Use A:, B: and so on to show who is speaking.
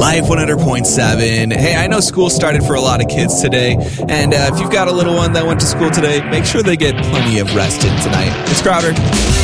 A: Life 100.7. Hey, I know school started for a lot of kids today, and if you've got a little one that went to school today, make sure they get plenty of rest in tonight. It's Crowder.